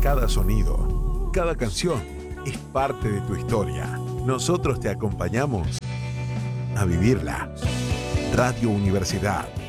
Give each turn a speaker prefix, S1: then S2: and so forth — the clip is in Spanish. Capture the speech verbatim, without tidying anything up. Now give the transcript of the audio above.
S1: cada sonido, cada canción es parte de tu historia. Nosotros te acompañamos a vivirla. Radio Universidad.